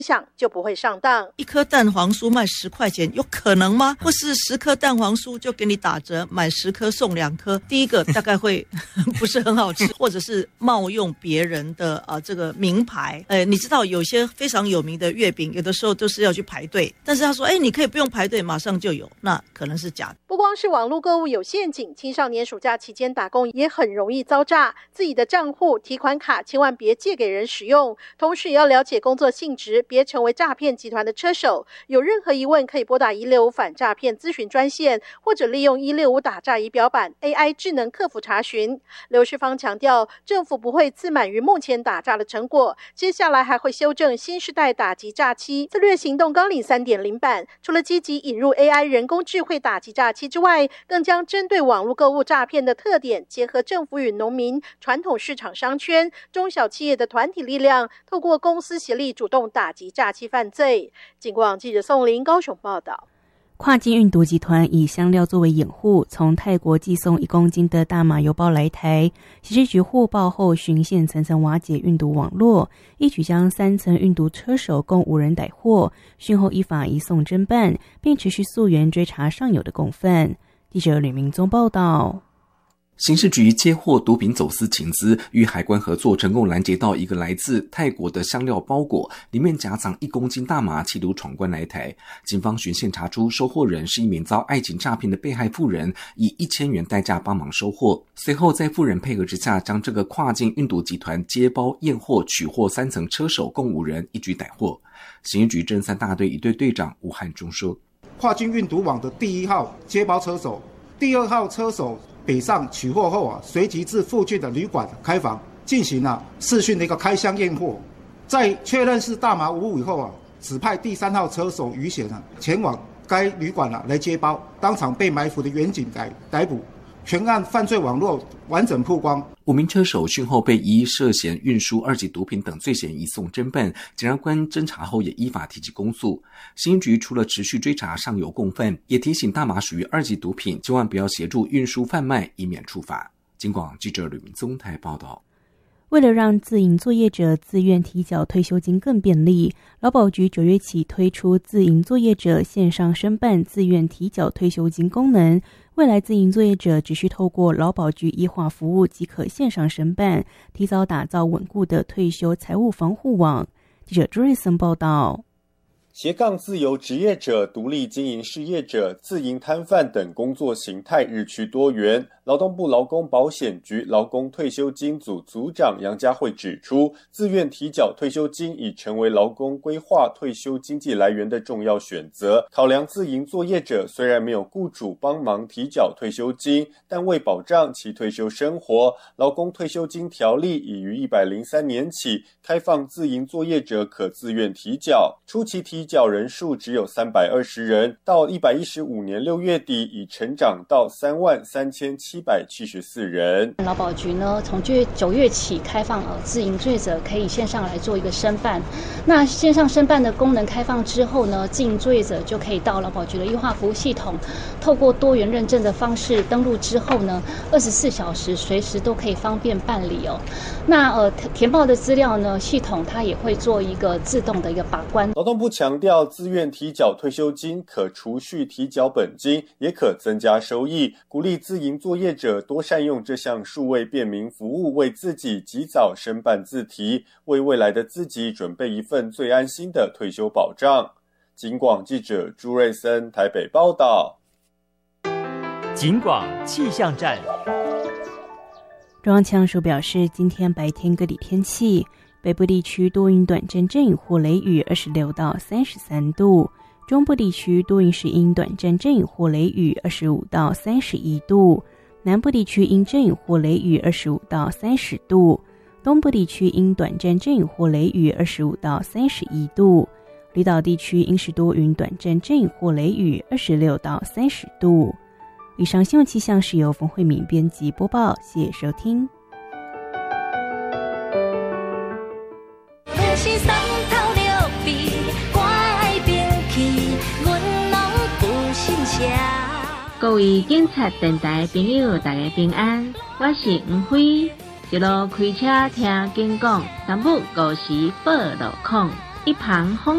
想就不会上当。 一颗蛋黄酥卖10块钱，有可能吗？或是10颗蛋黄酥就给你打折，买10颗送2颗。第一个大概会不是很好吃，或者是冒用别人的这个名牌。你知道有些非常有名的月饼，有的时候都是要去排队，但是他说你可以不用排队，马上就有，那可能是假的。 不光是网络购物有陷阱，青少年暑假期间打工也很容易遭诈。自己的账户、提款卡千万别借给人使用，同时也要了解工作性质，别成为诈骗集团的车手。有任何疑问可以拨打165反诈骗咨询专线，或者利用165打诈仪表板 AI 智能客服查询。刘世芳强调，政府不会自满于目前打诈的成果，接下来还会修正新世代打击诈欺策略行动纲领 3.0 版，除了积极引入 AI 人工智慧打击诈欺之外，更将针对网络购物诈骗的特点，结合政府与农民、传统市场商圈、中小企业的团体力量，透过公司协力主动打击诈欺犯罪。警广记者宋林高雄报道。 跨境运毒集团以香料作为掩护，从泰国寄送1公斤的大麻邮包来台。刑事局获报后循线层层瓦解运毒网络，一举将3层运毒车手共5人逮获，讯后依法移送侦办，并持续溯源追查上游的共犯。记者吕明宗报道。 刑事局接获毒品走私情资，与海关合作，成功拦截到一个来自泰国的香料包裹，里面夹藏1公斤大麻，企图闯关来台。警方循线查出，收货人是一名遭爱情诈骗的被害妇人，以1000元代价帮忙收货。随后在妇人配合之下，将这个跨境运毒集团接包验货取货3层车手共5人一举逮获。刑事局侦3大队一队队长吴汉中说， 跨境运毒网的第1号接包车手、第2号车手北上取货后随即至附近的旅馆开房进行视讯的一个开箱验货，在确认是大麻无误以后指派第3号车手于显前往该旅馆来接包，当场被埋伏的员警逮捕，全案犯罪网络完整曝光。 5名车手讯后被依涉嫌运输2级毒品等罪嫌移送侦办，检察官侦查后也依法提起公诉。刑局除了持续追查上游共犯，也提醒大麻属于2级毒品，千万不要协助运输贩卖，以免处罚。警广记者吕明宗台报道。 为了让自营作业者自愿提缴退休金更便利，劳保局9月起推出自营作业者线上申办自愿提缴退休金功能。未来自营作业者只需透过劳保局医化服务即可线上申办，提早打造稳固的退休财务防护网。记者朱瑞森报道。 斜杠自由职业者、独立经营事业者、自营摊贩等工作形态日趋多元。劳动部劳工保险局劳工退休金组组长杨佳慧指出，自愿提缴退休金已成为劳工规划退休经济来源的重要选择。考量自营作业者虽然没有雇主帮忙提缴退休金，但为保障其退休生活，劳工退休金条例已于103年起开放自营作业者可自愿提缴，初期提缴人数只有320人，到115年6月底已成长到33774人。 劳保局呢，从9月起开放自营作业者可以线上来做一个申办。那线上申办的功能开放之后呢，自营作业者就可以到劳保局的医化服务系统，透过多元认证的方式登录之后呢，24小时随时都可以方便办理哦。那填报的资料呢，系统它也会做一个自动的一个把关。 劳动部强调，自愿提缴退休金可储蓄提缴本金，也可增加收益，鼓励自营作业者多善用这项数位便民服务，为自己及早申办自提，为未来的自己准备一份最安心的退休保障。警广记者朱瑞森台北报道。 警广气象站。 中央气象署表示，今天白天各地天气，北部地区多云短阵阵雨或雷雨26到33度，中部地区多云时阴短阵阵雨或雷雨25到31度，南部地区阴阵雨或雷雨25到30度，东部地区阴短阵阵雨或雷雨25到31度，离岛地区阴时多云短阵阵雨或雷雨26到30度。以上新闻气象是由冯慧敏编辑播报，谢谢收听。 各位警察电台朋友，大家平安，我是黄辉，一路开车听警讲，南部50报路况，一旁风